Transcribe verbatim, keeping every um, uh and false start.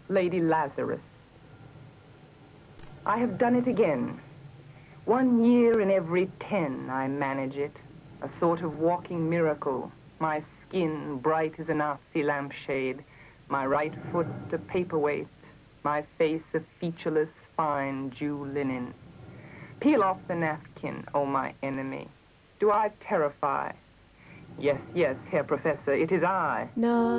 Lady Lazarus. I have done it again. One year in every ten I manage it. A sort of walking miracle. My skin bright as an Nazi lampshade. My right foot a paperweight. My face a featureless, fine Jew linen. Peel off the napkin, O my enemy. Do I terrify? Yes, yes, Herr Professor, it is I. No.